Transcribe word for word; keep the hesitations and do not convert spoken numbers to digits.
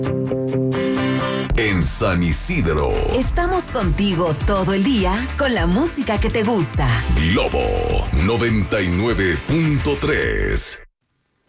En San Isidro. Estamos contigo todo el día con la música que te gusta. Globo noventa y nueve punto tres.